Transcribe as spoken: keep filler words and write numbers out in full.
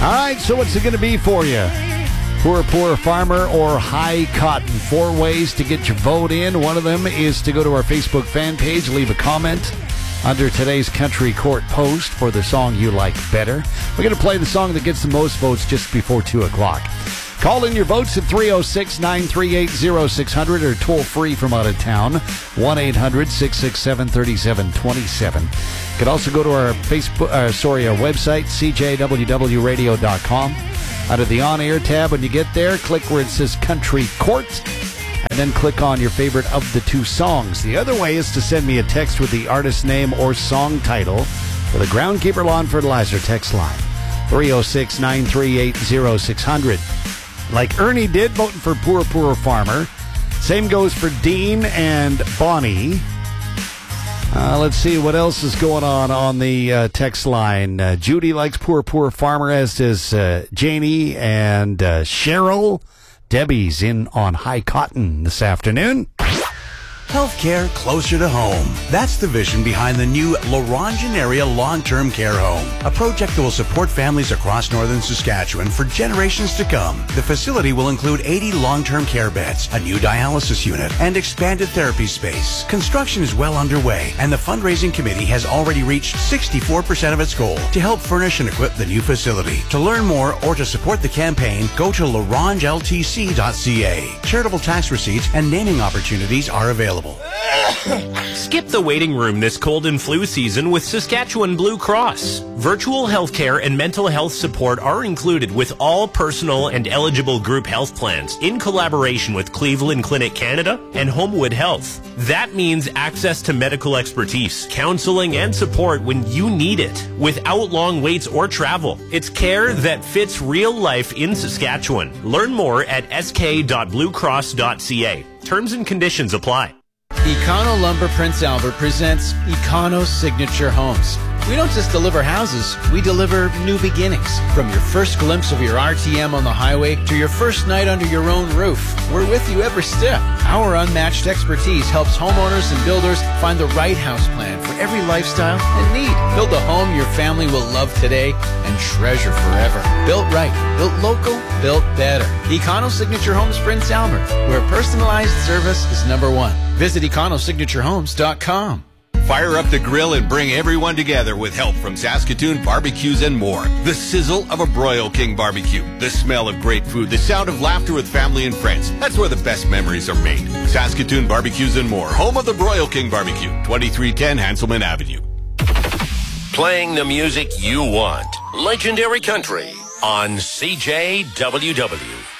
All right, so what's it going to be for you? Poor, poor farmer or high cotton? Four ways to get your vote in. One of them is to go to our Facebook fan page, leave a comment under today's Country Court post for the song you like better. We're going to play the song that gets the most votes just before two o'clock. Call in your votes at three oh six, nine three eight, oh six hundred or toll free from out of town, one eight hundred, six six seven, three seven two seven. You can also go to our Facebook, uh, sorry, our website, c j w w radio dot com. Under the on-air tab, when you get there, click where it says Country Court, and then click on your favorite of the two songs. The other way is to send me a text with the artist name or song title for the Groundkeeper Lawn Fertilizer text line, three oh six, nine three eight, oh six hundred. Like Ernie did, voting for Poor, Poor Farmer. Same goes for Dean and Bonnie. Uh, let's see what else is going on on the uh, text line. Uh, Judy likes Poor, Poor Farmer, as does uh, Janie and uh, Cheryl. Debbie's in on High Cotton this afternoon. Healthcare closer to home. That's the vision behind the new Laurentian Area Long-Term Care Home, a project that will support families across northern Saskatchewan for generations to come. The facility will include eighty long-term care beds, a new dialysis unit, and expanded therapy space. Construction is well underway, and the fundraising committee has already reached sixty-four percent of its goal to help furnish and equip the new facility. To learn more or to support the campaign, go to la ronge l t c dot c a. Charitable tax receipts and naming opportunities are available. Skip the waiting room this cold and flu season with Saskatchewan Blue Cross. Virtual healthcare and mental health support are included with all personal and eligible group health plans in collaboration with Cleveland Clinic Canada and Homewood Health. That means access to medical expertise, counseling, and support when you need it without long waits or travel. It's care that fits real life in Saskatchewan. Learn more at s k dot blue cross dot c a. Terms and conditions apply. Econo Lumber Prince Albert presents Econo Signature Homes. We don't just deliver houses, we deliver new beginnings. From your first glimpse of your R T M on the highway to your first night under your own roof, we're with you every step. Our unmatched expertise helps homeowners and builders find the right house plan for every lifestyle and need. Build a home your family will love today and treasure forever. Built right, built local, built better. Econo Signature Homes Prince Albert, where personalized service is number one. Visit econo signature homes dot com. Fire up the grill and bring everyone together with help from Saskatoon Barbecues and more. The sizzle of a Broil King barbecue, the smell of great food, the sound of laughter with family and friends. That's where the best memories are made. Saskatoon Barbecues and more, home of the Broil King barbecue, twenty-three ten Hanselman Avenue. Playing the music you want. Legendary Country on C J W W.